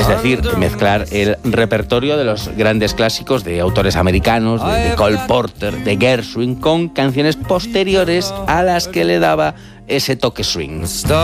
Es decir, mezclar el repertorio de los grandes clásicos de autores americanos, de Cole Porter, de Gershwin, con canciones posteriores a las que le daba ese toque swing.